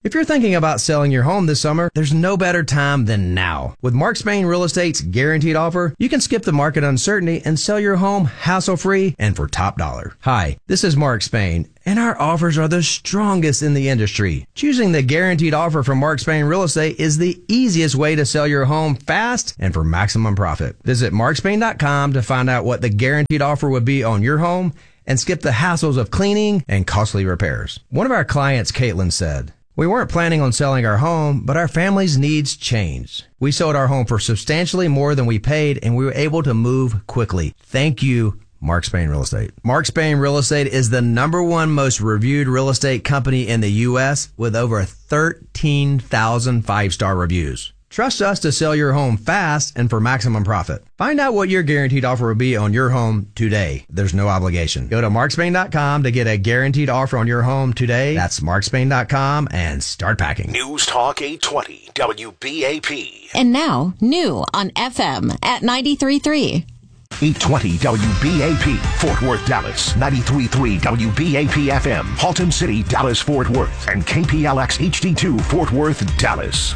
If you're thinking about selling your home this summer, there's no better time than now. With Mark Spain Real Estate's guaranteed offer, you can skip the market uncertainty and sell your home hassle-free and for top dollar. Hi, this is Mark Spain, and our offers are the strongest in the industry. Choosing the guaranteed offer from Mark Spain Real Estate is the easiest way to sell your home fast and for maximum profit. Visit markspain.com to find out what the guaranteed offer would be on your home and skip the hassles of cleaning and costly repairs. One of our clients, Caitlin, said, "We weren't planning on selling our home, but our family's needs changed. We sold our home for substantially more than we paid, and we were able to move quickly. Thank you, Mark Spain Real Estate." Mark Spain Real Estate is the #1 most reviewed real estate company in the U.S. with over 13,000 5-star reviews. Trust us to sell your home fast and for maximum profit. Find out what your guaranteed offer will be on your home today. There's no obligation. Go to markspain.com to get a guaranteed offer on your home today. That's markspain.com and start packing. News Talk 820 WBAP. And now, new on FM at 93.3. 820 WBAP, Fort Worth, Dallas. 93.3 WBAP FM, Haltom City, Dallas, Fort Worth. And KPLX HD2, Fort Worth, Dallas.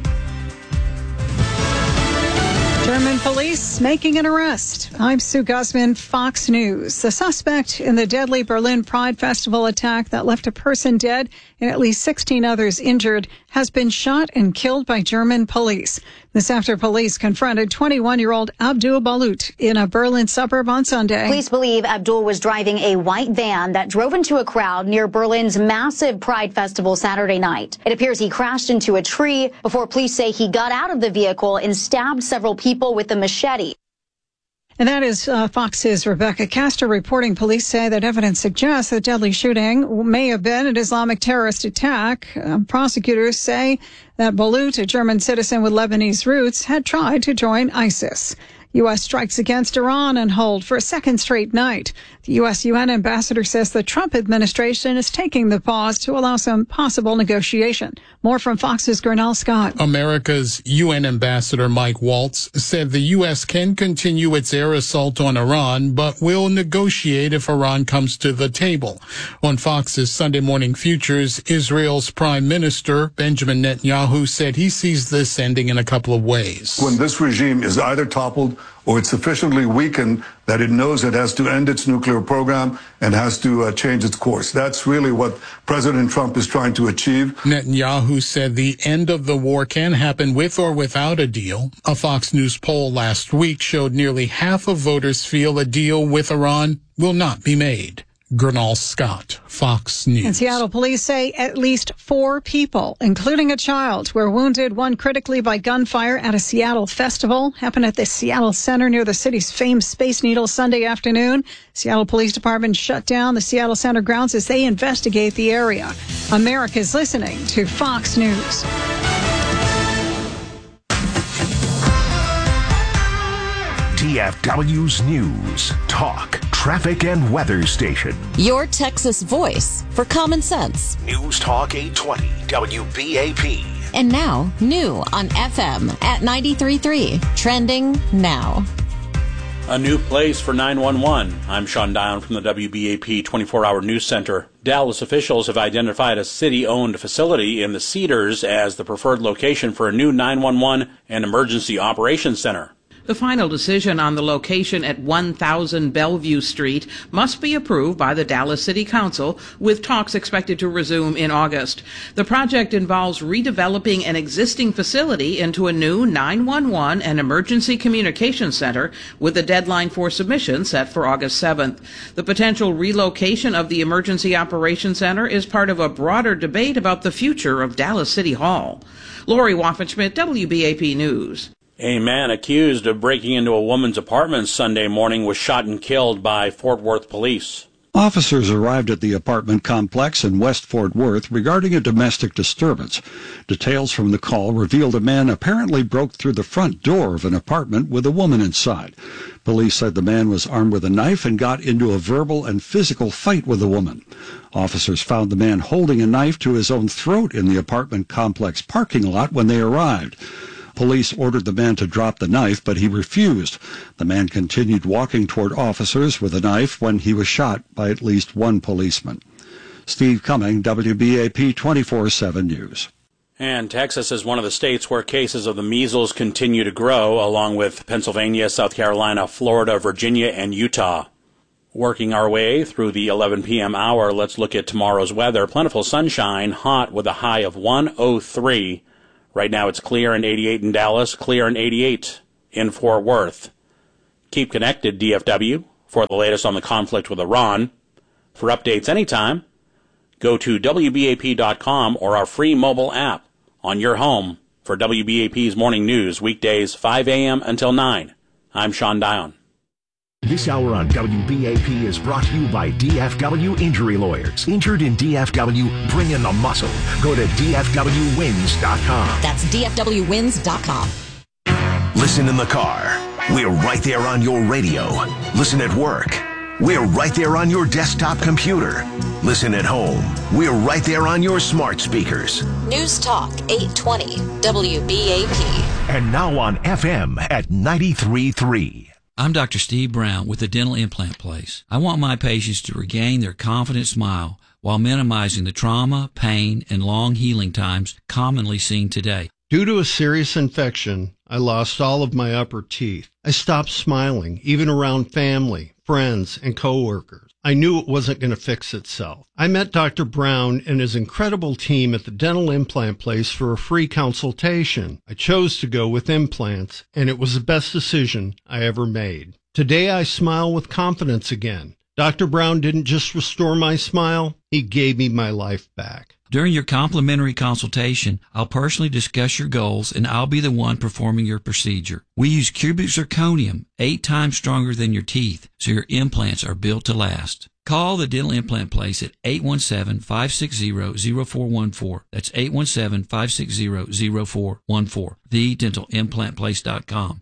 German police making an arrest. I'm Sue Guzman, Fox News. The suspect in the deadly Berlin Pride Festival attack that left a person dead and at least 16 others injured has been shot and killed by German police. This after police confronted 21-year-old Abdul Balut in a Berlin suburb on Sunday. Police believe Abdul was driving a white van that drove into a crowd near Berlin's massive Pride Festival Saturday night. It appears he crashed into a tree before police say he got out of the vehicle and stabbed several people with a machete. And that is Fox's Rebecca Castor reporting. Police say that evidence suggests the deadly shooting may have been an Islamic terrorist attack. Prosecutors say that Balut, a German citizen with Lebanese roots, had tried to join ISIS. U.S. strikes against Iran on hold for a second straight night. The U.S. UN ambassador says the Trump administration is taking the pause to allow some possible negotiation. More from Fox's Gernal Scott. America's UN ambassador Mike Waltz said the U.S. can continue its air assault on Iran, but will negotiate if Iran comes to the table. On Fox's Sunday Morning Futures, Israel's Prime Minister Benjamin Netanyahu said he sees this ending in a couple of ways. When this regime is either toppled or it's sufficiently weakened that it knows it has to end its nuclear program and has to change its course. That's really what President Trump is trying to achieve. Netanyahu said the end of the war can happen with or without a deal. A Fox News poll last week showed nearly half of voters feel a deal with Iran will not be made. Gernal Scott, Fox News. And Seattle police say at least 4 people, including a child, were wounded, one critically by gunfire at a Seattle festival. Happened at the Seattle Center near the city's famed Space Needle Sunday afternoon. Seattle Police Department shut down the Seattle Center grounds as they investigate the area. America's listening to Fox News. DFW's News, Talk, Traffic and Weather Station. Your Texas voice for common sense. News Talk 820 WBAP. And now, new on FM at 93.3. Trending now. A new place for 911. I'm Sean Dion from the WBAP 24-hour news center. Dallas officials have identified a city-owned facility in the Cedars as the preferred location for a new 911 and emergency operations center. The final decision on the location at 1000 Bellevue Street must be approved by the Dallas City Council, with talks expected to resume in August. The project involves redeveloping an existing facility into a new 911 and emergency communication center, with a deadline for submission set for August 7th. The potential relocation of the Emergency Operations Center is part of a broader debate about the future of Dallas City Hall. Lori Waffenschmidt, WBAP News. A man accused of breaking into a woman's apartment Sunday morning was shot and killed by Fort Worth police. Officers arrived at the apartment complex in West Fort Worth regarding a domestic disturbance. Details from the call revealed a man apparently broke through the front door of an apartment with a woman inside. Police said the man was armed with a knife and got into a verbal and physical fight with the woman. Officers found the man holding a knife to his own throat in the apartment complex parking lot when they arrived. Police ordered the man to drop the knife, but he refused. The man continued walking toward officers with a knife when he was shot by at least one policeman. Steve Cumming, WBAP 24/7 News. And Texas is one of the states where cases of the measles continue to grow, along with Pennsylvania, South Carolina, Florida, Virginia, and Utah. Working our way through the 11 p.m. hour, let's look at tomorrow's weather. Plentiful sunshine, hot with a high of 103. Right now it's clear and 88 in Dallas, clear and 88 in Fort Worth. Keep connected, DFW, for the latest on the conflict with Iran. For updates anytime, go to WBAP.com or our free mobile app on your home for WBAP's morning news, weekdays 5 a.m. until 9. I'm Sean Dion. This hour on WBAP is brought to you by DFW Injury Lawyers. Injured in DFW, bring in the muscle. Go to DFWWins.com. That's DFWWins.com. Listen in the car. We're right there on your radio. Listen at work. We're right there on your desktop computer. Listen at home. We're right there on your smart speakers. News Talk 820 WBAP. And now on FM at 93.3. I'm Dr. Steve Brown with the Dental Implant Place. I want my patients to regain their confident smile while minimizing the trauma, pain, and long healing times commonly seen today. Due to a serious infection, I lost all of my upper teeth. I stopped smiling, even around family, friends, and coworkers. I knew it wasn't going to fix itself. I met Dr. Brown and his incredible team at the Dental Implant Place for a free consultation. I chose to go with implants, and it was the best decision I ever made. Today I smile with confidence again. Dr. Brown didn't just restore my smile, he gave me my life back. During your complimentary consultation, I'll personally discuss your goals, and I'll be the one performing your procedure. We use cubic zirconium, 8 times stronger than your teeth, so your implants are built to last. Call the Dental Implant Place at 817-560-0414. That's 817-560-0414. TheDentalImplantPlace.com.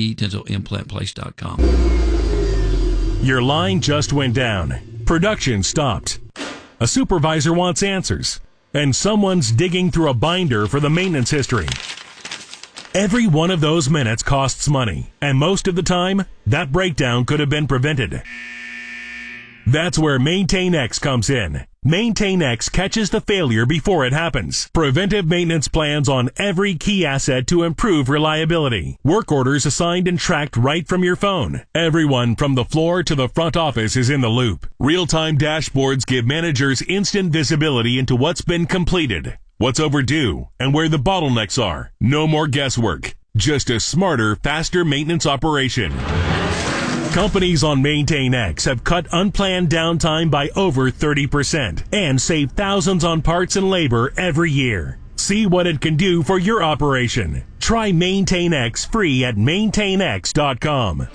TheDentalImplantPlace.com. Your line just went down. Production stopped. A supervisor wants answers. And someone's digging through a binder for the maintenance history. Every one of those minutes costs money, and most of the time, that breakdown could have been prevented. That's where MaintainX comes in. MaintainX catches the failure before it happens. Preventive maintenance plans on every key asset to improve reliability. Work orders assigned and tracked right from your phone. Everyone from the floor to the front office is in the loop. Real-time dashboards give managers instant visibility into what's been completed, what's overdue, and where the bottlenecks are. No more guesswork. Just a smarter, faster maintenance operation. Companies on MaintainX have cut unplanned downtime by over 30% and save thousands on parts and labor every year. See what it can do for your operation. Try MaintainX free at maintainx.com.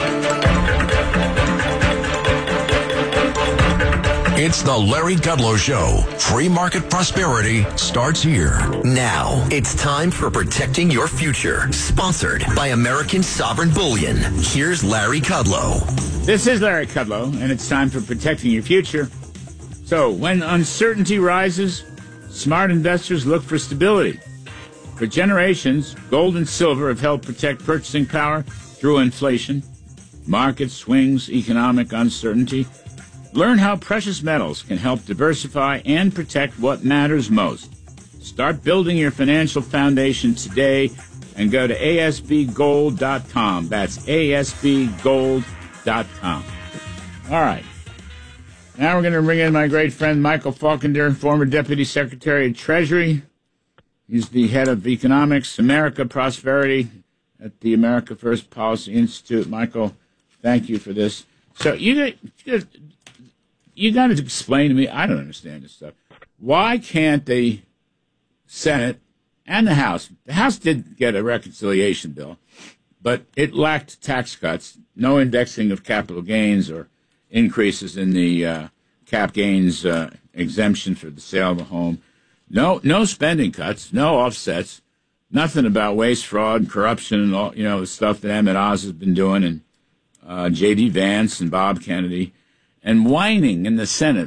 It's the Larry Kudlow Show. Free market prosperity starts here. Now, it's time for Protecting Your Future, sponsored by American Sovereign Bullion. Here's Larry Kudlow. This is Larry Kudlow, and it's time for Protecting Your Future. So, when uncertainty rises, smart investors look for stability. For generations, gold and silver have helped protect purchasing power through inflation, market swings, economic uncertainty. Learn how precious metals can help diversify and protect what matters most. Start building your financial foundation today and go to ASBGold.com. That's ASBGold.com. All right. Now we're going to bring in my great friend Michael Falkender, former Deputy Secretary of Treasury. He's the head of economics, America Prosperity at the America First Policy Institute. Michael, thank you for this. So you got to explain to me, I don't understand this stuff. Why can't the Senate and the House did get a reconciliation bill, but it lacked tax cuts, no indexing of capital gains or increases in the cap gains exemption for the sale of a home, no spending cuts, no offsets, nothing about waste, fraud, corruption, and all, the stuff that Emmett Oz has been doing, and J.D. Vance and Bob Kennedy. And whining in the Senate,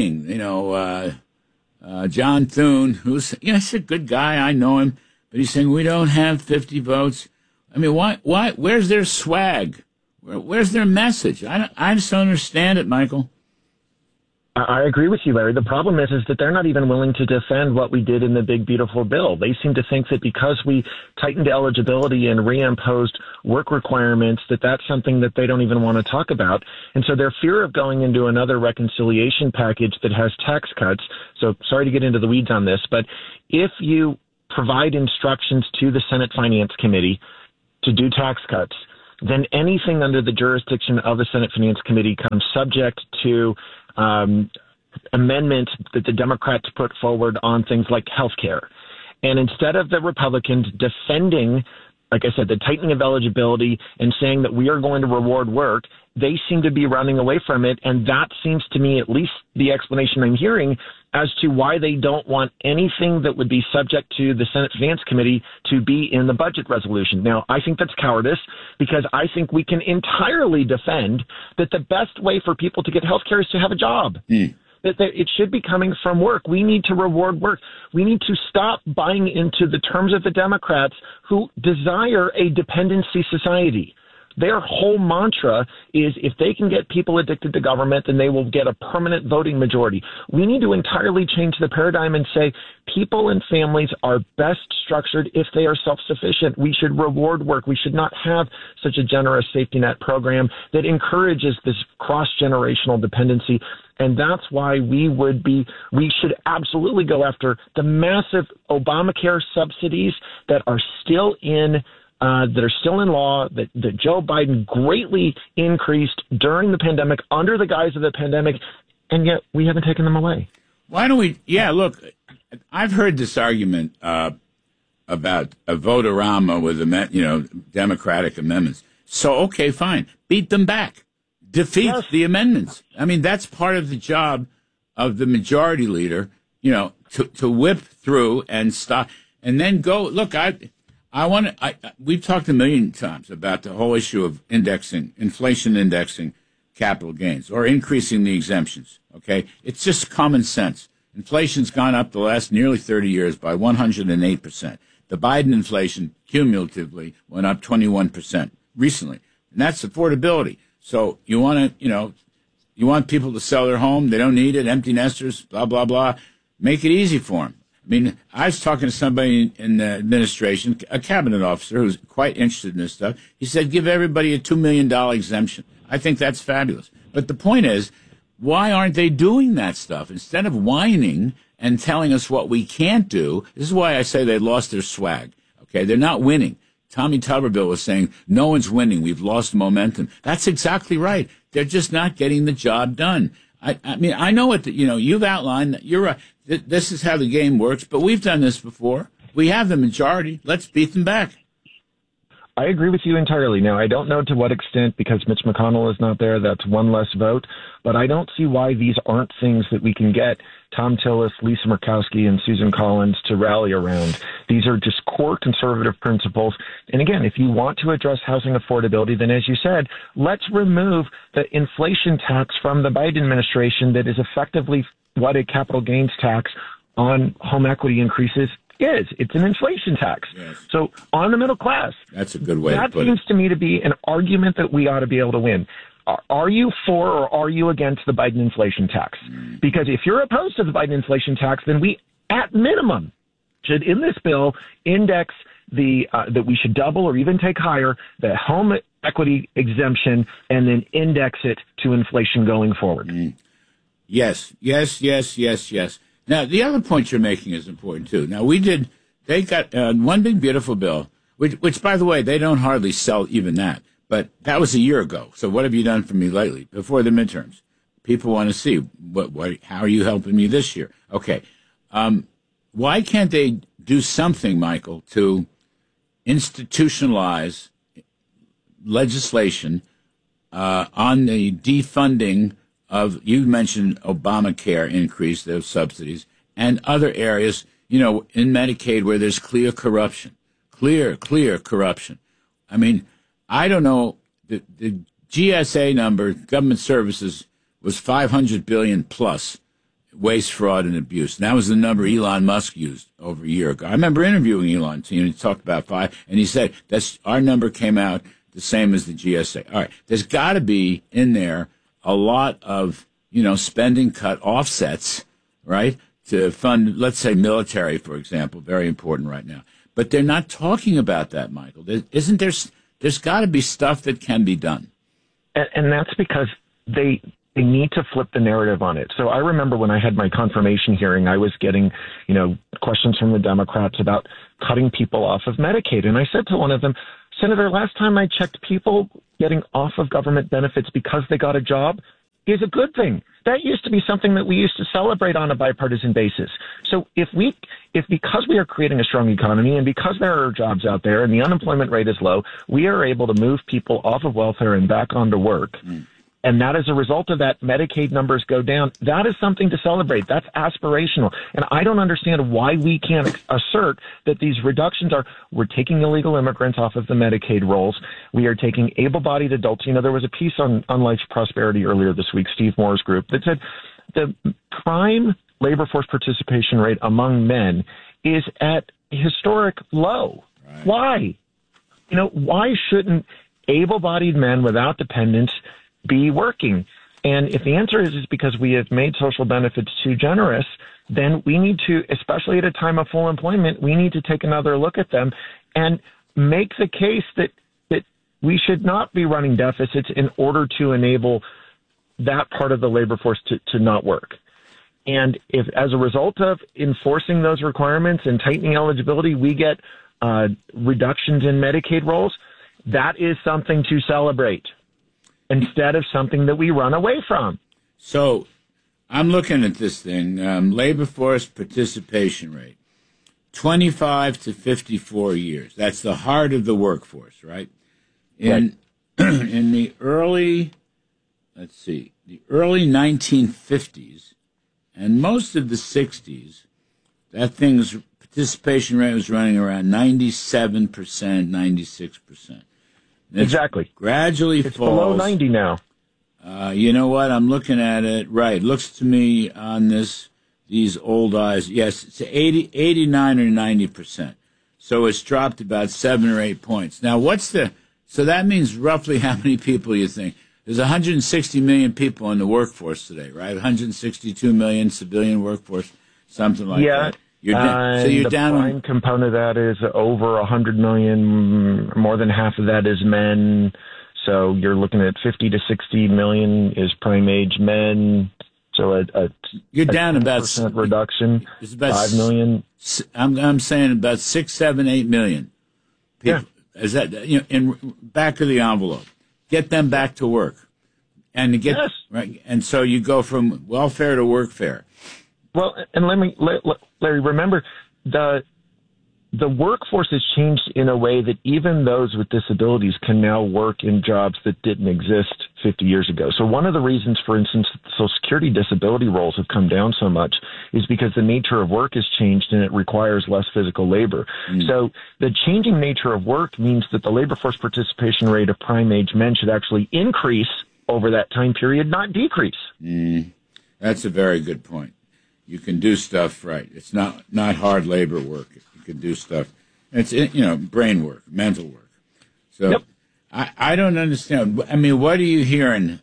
John Thune, who's, he's a good guy, I know him, but he's saying we don't have 50 votes. I mean, why, where's their swag? Where's their message? I just don't understand it, Michael. I agree with you, Larry. The problem is that they're not even willing to defend what we did in the big, beautiful bill. They seem to think that because we tightened eligibility and reimposed work requirements, that that's something that they don't even want to talk about. And so their fear of going into another reconciliation package that has tax cuts. So sorry to get into the weeds on this, but if you provide instructions to the Senate Finance Committee to do tax cuts, then anything under the jurisdiction of the Senate Finance Committee comes subject to amendment that the Democrats put forward on things like health care. And instead of the Republicans defending, like I said, the tightening of eligibility and saying that we are going to reward work, they seem to be running away from it. And that seems to me, at least the explanation I'm hearing, as to why they don't want anything that would be subject to the Senate Finance Committee to be in the budget resolution. Now, I think that's cowardice, because I think we can entirely defend that the best way for people to get health care is to have a job. That it should be coming from work. We need to reward work. We need to stop buying into the terms of the Democrats who desire a dependency society. Their whole mantra is if they can get people addicted to government, then they will get a permanent voting majority. We need to entirely change the paradigm and say people and families are best structured if they are self-sufficient. We should reward work. We should not have such a generous safety net program that encourages this cross-generational dependency. And that's why we should absolutely go after the massive Obamacare subsidies that are still in law, that Joe Biden greatly increased during the pandemic, under the guise of the pandemic, and yet we haven't taken them away. Why don't we? Yeah, look, I've heard this argument about a vote-a-rama with Democratic amendments. So, okay, fine, beat them back, defeat the amendments. I mean, that's part of the job of the majority leader, to whip through and stop, and then go. Look, we've talked a million times about the whole issue of inflation indexing capital gains, or increasing the exemptions. Okay. It's just common sense. Inflation's gone up the last nearly 30 years by 108%. The Biden inflation cumulatively went up 21% recently. And that's affordability. So you want people to sell their home. They don't need it. Empty nesters, blah, blah, blah. Make it easy for them. I mean, I was talking to somebody in the administration, a cabinet officer who's quite interested in this stuff. He said, give everybody a $2 million exemption. I think that's fabulous. But the point is, why aren't they doing that stuff? Instead of whining and telling us what we can't do, this is why I say they lost their swag. Okay, they're not winning. Tommy Tuberville was saying, no one's winning. We've lost momentum. That's exactly right. They're just not getting the job done. I mean, I know what you've outlined. You're right. This is how the game works, but we've done this before. We have the majority. Let's beat them back. I agree with you entirely. Now, I don't know to what extent, because Mitch McConnell is not there, that's one less vote, but I don't see why these aren't things that we can get Tom Tillis, Lisa Murkowski, and Susan Collins to rally around. These are just core conservative principles. And again, if you want to address housing affordability, then as you said, let's remove the inflation tax from the Biden administration that is effectively what a capital gains tax on home equity increases is. It's an inflation tax. Yes. So on the middle class. That's a good way to put it. That seems to me to be an argument that we ought to be able to win. Are you for or are you against the Biden inflation tax? Because if you're opposed to the Biden inflation tax, then we, at minimum, should in this bill index that we should double or even take higher the home equity exemption and then index it to inflation going forward. Yes. Now, the other point you're making is important, too. Now, they got one big, beautiful bill, which, by the way, they don't hardly sell even that. But that was a year ago. So what have you done for me lately, before the midterms? People want to see, how are you helping me this year? Okay. Why can't they do something, Michael, to institutionalize legislation on the defunding of, you mentioned Obamacare increase, those subsidies, and other areas, in Medicaid where there's clear corruption. Clear corruption. I mean, I don't know, the GSA number, government services, was $500 billion plus waste, fraud, and abuse. And that was the number Elon Musk used over a year ago. I remember interviewing Elon, and he talked about 5, and he said, our number came out the same as the GSA. All right, there's got to be in there a lot of, spending cut offsets, right, to fund, let's say, military, for example, very important right now. But they're not talking about that, Michael. There's got to be stuff that can be done. And that's because they need to flip the narrative on it. So I remember when I had my confirmation hearing, I was getting, questions from the Democrats about cutting people off of Medicaid. And I said to one of them, Senator, last time I checked, people getting off of government benefits because they got a job is a good thing. That used to be something that we used to celebrate on a bipartisan basis. So if because we are creating a strong economy and because there are jobs out there and the unemployment rate is low, we are able to move people off of welfare and back onto work. And that as a result of that, Medicaid numbers go down. That is something to celebrate. That's aspirational. And I don't understand why we can't assert that these reductions we're taking illegal immigrants off of the Medicaid rolls. We are taking able-bodied adults. There was a piece on Life's Prosperity earlier this week, Steve Moore's group, that said the prime labor force participation rate among men is at a historic low. Right. Why? Why shouldn't able-bodied men without dependents be working? And if the answer is because we have made social benefits too generous, then we need to, especially at a time of full employment, we need to take another look at them and make the case that we should not be running deficits in order to enable that part of the labor force to not work. And if, as a result of enforcing those requirements and tightening eligibility, we get reductions in Medicaid rolls, that is something to celebrate, instead of something that we run away from. So I'm looking at this thing, labor force participation rate, 25 to 54 years. That's the heart of the workforce, right? In the early 1950s and most of the 60s, that thing's participation rate was running around 97%, 96%. Exactly. Gradually it's falls. Below 90 now. You know what? I'm looking at it. Right. Looks to me on these old eyes. Yes, it's 89 or 90%. So it's dropped about 7 or 8 points. Now, so that means roughly how many people you think? There's 160 million people in the workforce today, right? 162 million civilian workforce, something like that. The prime component of that is over 100 million. More than half of that is men. So you're looking at 50 to 60 million is prime age men. So you're down about 10% reduction. It's about 5 million. I'm saying about 6, 7, 8 million people. Yeah. Is that in back of the envelope? Get them back to work, and right. And so you go from welfare to workfare. Well, and Larry, remember, the workforce has changed in a way that even those with disabilities can now work in jobs that didn't exist 50 years ago. So one of the reasons, for instance, that Social Security disability rolls have come down so much is because the nature of work has changed and it requires less physical labor. So the changing nature of work means that the labor force participation rate of prime age men should actually increase over that time period, not decrease. That's a very good point. You can do stuff right. It's not hard labor work. You can do stuff. It's brain work, mental work. So I don't understand. I mean, what are you hearing?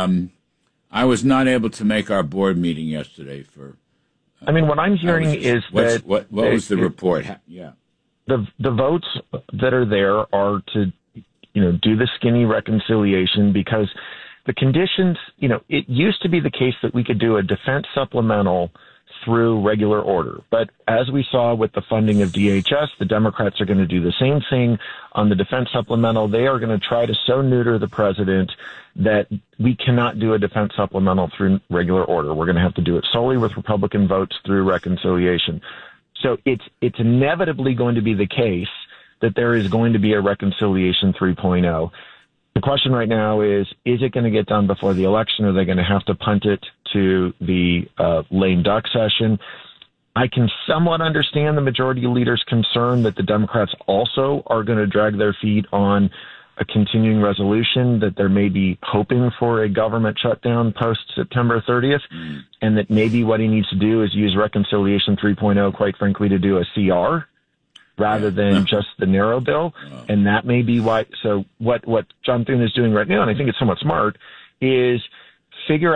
I was not able to make our board meeting yesterday for. What I'm hearing is that what was the report? The votes that are there are to do the skinny reconciliation because the conditions. It used to be the case that we could do a defense supplemental through regular order. But as we saw with the funding of DHS, the Democrats are going to do the same thing on the defense supplemental. They are going to try to so neuter the president that we cannot do a defense supplemental through regular order. We're going to have to do it solely with Republican votes through reconciliation. So it's inevitably going to be the case that there is going to be a reconciliation 3.0. The question right now is it going to get done before the election? Are they going to have to punt it to the lame duck session? I can somewhat understand the majority leader's concern that the Democrats also are going to drag their feet on a continuing resolution, that they're maybe hoping for a government shutdown post-September 30th, and that maybe what he needs to do is use Reconciliation 3.0, quite frankly, to do a CR rather than just the narrow bill. And that may be why. So what John Thune is doing right now, and I think it's somewhat smart, is figure out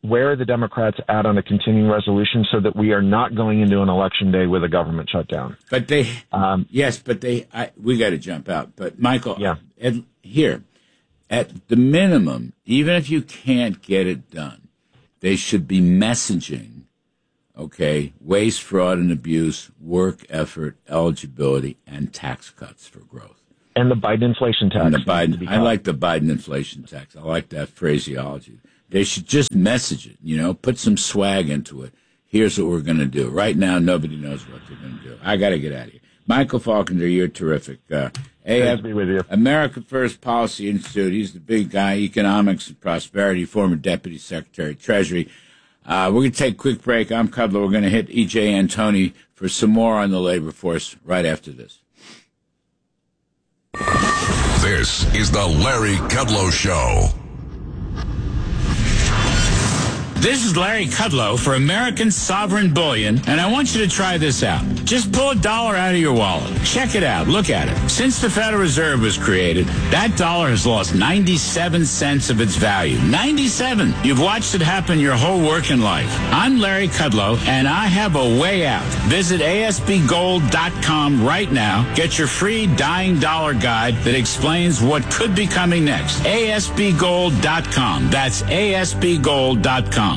where are the Democrats at on a continuing resolution so that we are not going into an election day with a government shutdown? But we got to jump out. But Michael, here, at the minimum, even if you can't get it done, they should be messaging, okay, waste, fraud, and abuse, work effort, eligibility, and tax cuts for growth. And the Biden inflation tax. I like the Biden inflation tax. I like that phraseology. They should just message it, put some swag into it. Here's what we're going to do. Right now, nobody knows what they're going to do. I got to get out of here. Michael Falkender, you're terrific. Nice to be with you. America First Policy Institute. He's the big guy, economics and prosperity, former Deputy Secretary of Treasury. We're going to take a quick break. I'm Kudlow. We're going to hit E.J. Antoni for some more on the labor force right after this. This is the Larry Kudlow Show. This is Larry Kudlow for American Sovereign Bullion, and I want you to try this out. Just pull $1 out of your wallet. Check it out. Look at it. Since the Federal Reserve was created, that dollar has lost 97 cents of its value. 97! You've watched it happen your whole working life. I'm Larry Kudlow, and I have a way out. Visit ASBGold.com right now. Get your free Dying Dollar Guide that explains what could be coming next. ASBGold.com. That's ASBGold.com.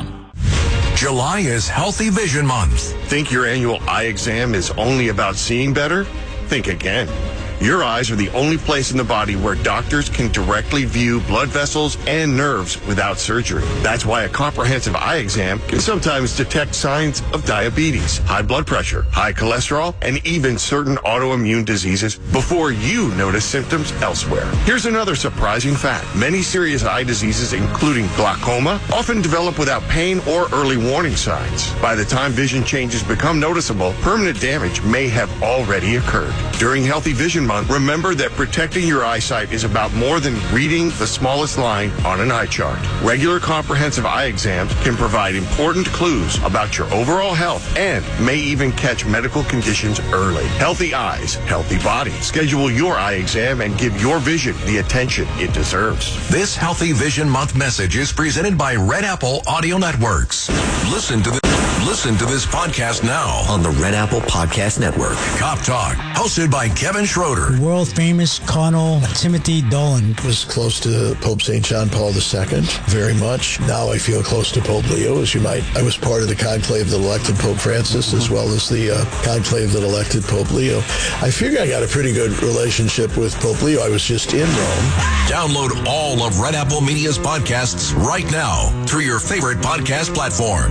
July is Healthy Vision Month. Think your annual eye exam is only about seeing better? Think again. Your eyes are the only place in the body where doctors can directly view blood vessels and nerves without surgery. That's why a comprehensive eye exam can sometimes detect signs of diabetes, high blood pressure, high cholesterol, and even certain autoimmune diseases before you notice symptoms elsewhere. Here's another surprising fact. Many serious eye diseases, including glaucoma, often develop without pain or early warning signs. By the time vision changes become noticeable, permanent damage may have already occurred. During Healthy Vision Month, remember that protecting your eyesight is about more than reading the smallest line on an eye chart. Regular comprehensive eye exams can provide important clues about your overall health and may even catch medical conditions early. Healthy eyes, healthy body. Schedule your eye exam and give your vision the attention it deserves. This Healthy Vision Month message is presented by Red Apple Audio Networks. Listen to this podcast now on the Red Apple Podcast Network. Cop Talk, hosted by Kevin Schroeder. The world famous Colonel Timothy Dolan was close to Pope St. John Paul II, very much. Now I feel close to Pope Leo, as you might. I was part of the conclave that elected Pope Francis, as well as the conclave that elected Pope Leo. I figure I got a pretty good relationship with Pope Leo. I was just in Rome. Download all of Red Apple Media's podcasts right now through your favorite podcast platform.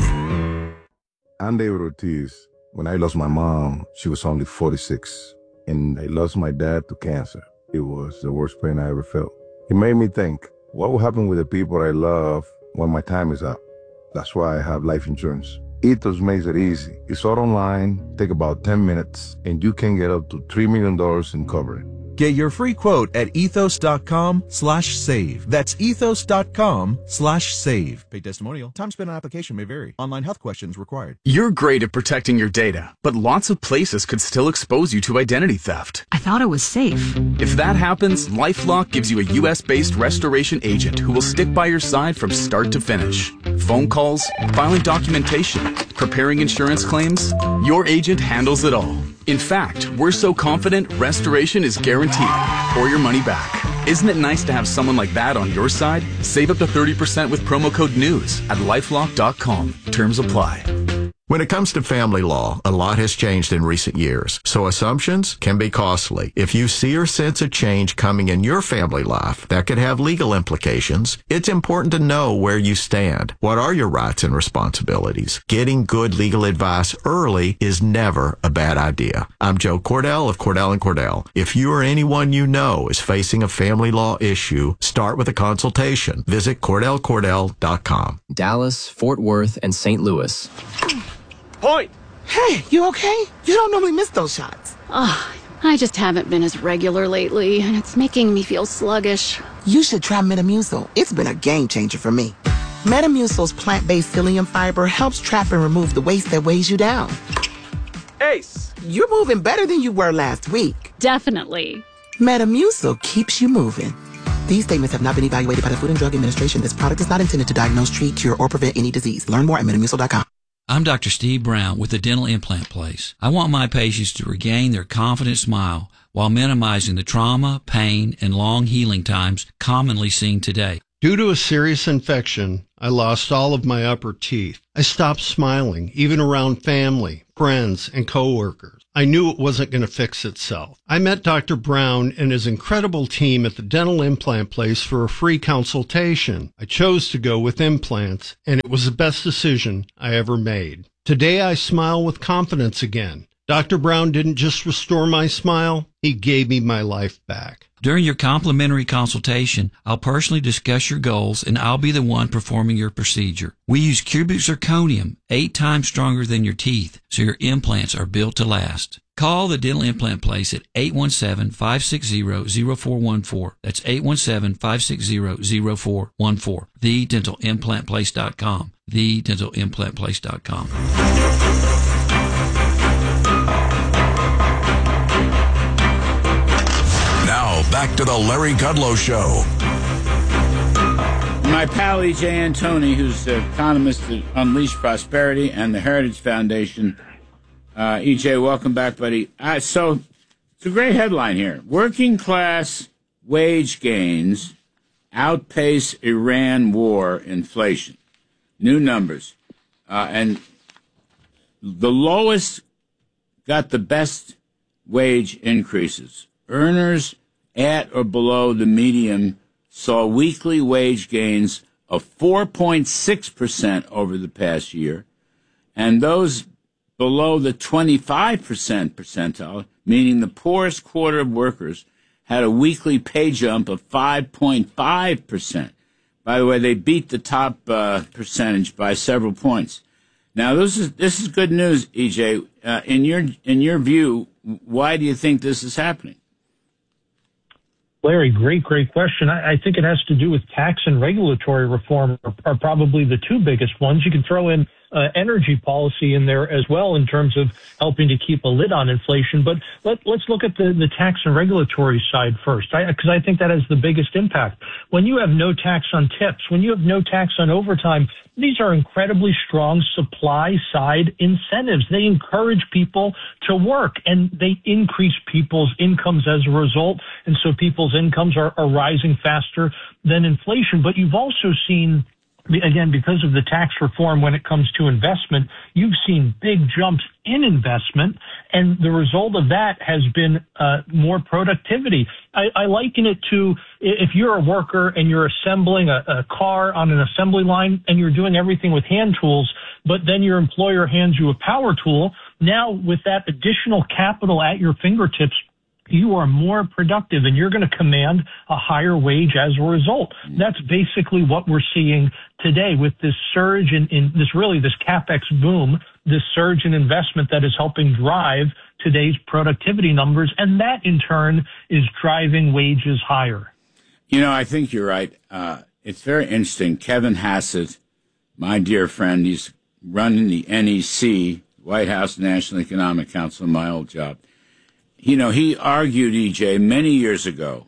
I'm David Ortiz. When I lost my mom, she was only 46, and I lost my dad to cancer. It was the worst pain I ever felt. It made me think, what will happen with the people I love when my time is up? That's why I have life insurance. Ethos makes it easy. It's all online, take about 10 minutes, and you can get up to $3 million in coverage. Get your free quote at ethos.com/save. That's ethos.com/save. Paid testimonial. Time spent on application may vary. Online health questions required. You're great at protecting your data, but lots of places could still expose you to identity theft. I thought it was safe. If that happens, LifeLock gives you a U.S.-based restoration agent who will stick by your side from start to finish. Phone calls, filing documentation, preparing insurance claims, your agent handles it all. In fact, we're so confident restoration is guaranteed or your money back. Isn't it nice to have someone like that on your side? Save up to 30% with promo code NEWS at LifeLock.com. Terms apply. When it comes to family law, a lot has changed in recent years, so assumptions can be costly. If you see or sense a change coming in your family life that could have legal implications, it's important to know where you stand. What are your rights and responsibilities? Getting good legal advice early is never a bad idea. I'm Joe Cordell of Cordell & Cordell. If you or anyone you know is facing a family law issue, start with a consultation. Visit CordellCordell.com. Dallas, Fort Worth, and St. Louis. Point! Hey, you okay? You don't normally miss those shots. I just haven't been as regular lately, and it's making me feel sluggish. You should try Metamucil. It's been a game changer for me. Metamucil's plant-based psyllium fiber helps trap and remove the waste that weighs you down. Ace, you're moving better than you were last week. Definitely. Metamucil keeps you moving. These statements have not been evaluated by the Food and Drug Administration. This product is not intended to diagnose, treat, cure, or prevent any disease. Learn more at Metamucil.com. I'm Dr. Steve Brown with the Dental Implant Place. I want my patients to regain their confident smile while minimizing the trauma, pain, and long healing times commonly seen today. Due to a serious infection, I lost all of my upper teeth. I stopped smiling, even around family, friends, and coworkers. I knew it wasn't going to fix itself. I met Dr. Brown and his incredible team at the Dental Implant Place for a free consultation. I chose to go with implants, and it was the best decision I ever made. Today, I smile with confidence again. Dr. Brown didn't just restore my smile, he gave me my life back. During your complimentary consultation, I'll personally discuss your goals and I'll be the one performing your procedure. We use cubic zirconium, 8 times stronger than your teeth, so your implants are built to last. Call the Dental Implant Place at 817-560-0414. That's 817-560-0414. TheDentalImplantPlace.com. TheDentalImplantPlace.com. Now, back to the Larry Kudlow Show. My pal E.J. Antoni, who's the economist at Unleash Prosperity and the Heritage Foundation. E.J., welcome back, buddy. So, it's a great headline here. Working class wage gains outpace Iran war inflation. New numbers. And the lowest got the best wage increases. Earners at or below the median saw weekly wage gains of 4.6% over the past year, and those below the 25% percentile, meaning the poorest quarter of workers, had a weekly pay jump of 5.5%. By the way, they beat the top percentage by several points. Now, this is good news, EJ. In your view, why do you think this is happening? Larry, great question. I think it has to do with tax and regulatory reform are probably the two biggest ones. You can throw in energy policy in there as well in terms of helping to keep a lid on inflation. But let's look at the tax and regulatory side first, because I think that has the biggest impact. When you have no tax on tips, when you have no tax on overtime, these are incredibly strong supply side incentives. They encourage people to work and they increase people's incomes as a result. And so people's incomes are rising faster than inflation. But you've also seen, again, because of the tax reform when it comes to investment, you've seen big jumps in investment, and the result of that has been more productivity. I liken it to if you're a worker and you're assembling a car on an assembly line and you're doing everything with hand tools, but then your employer hands you a power tool. Now, with that additional capital at your fingertips, you are more productive and you're going to command a higher wage as a result. That's basically what we're seeing today with this surge in this CapEx boom, this surge in investment that is helping drive today's productivity numbers. And that in turn is driving wages higher. You know, I think you're right. It's very interesting. Kevin Hassett, my dear friend, he's running the NEC, White House National Economic Council, my old job. You know, he argued, EJ, many years ago,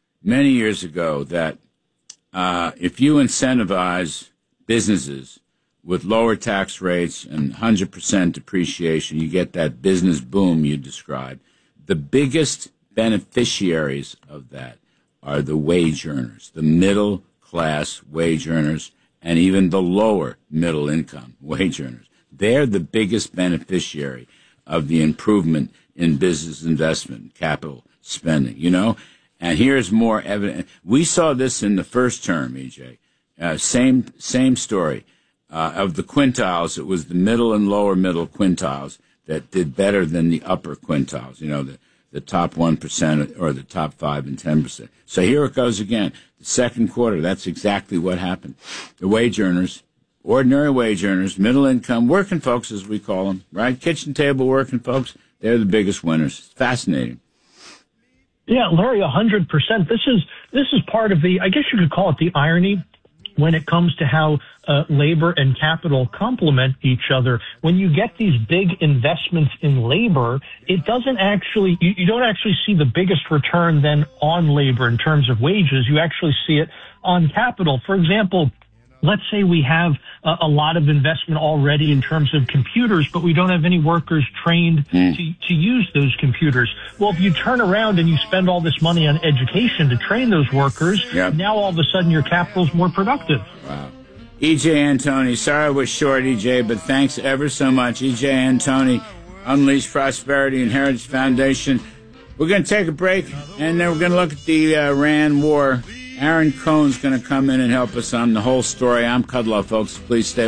that if you incentivize businesses with lower tax rates and 100% depreciation, you get that business boom you described. The biggest beneficiaries of that are the wage earners, the middle class wage earners, and even the lower middle income wage earners. They're the biggest beneficiary of the improvement in business investment, capital spending, you know? And here's more evidence. We saw this in the first term, EJ. Same story. Of the quintiles, it was the middle and lower middle quintiles that did better than the upper quintiles, you know, the top 1% or the top 5 and 10%. So here it goes again. The second quarter, that's exactly what happened. The wage earners, ordinary wage earners, middle income, working folks as we call them, right? Kitchen table working folks, they're the biggest winners. It's fascinating. Yeah, Larry, 100%. This is part of the, I guess you could call it the irony when it comes to how labor and capital complement each other. When you get these big investments in labor, it doesn't actually, you don't actually see the biggest return then on labor in terms of wages. You actually see it on capital. For example, let's say we have a lot of investment already in terms of computers, but we don't have any workers trained to use those computers. Well, if you turn around and you spend all this money on education to train those workers, now all of a sudden your capital's more productive. Wow. E.J. Antoni, sorry I was short, E.J., but thanks ever so much. E.J. Antoni, Unleash Prosperity and Heritage Foundation. We're going to take a break, and then we're going to look at the Iran war. Aaron Cohn's going to come in and help us on the whole story. I'm Kudlow, folks. Please stay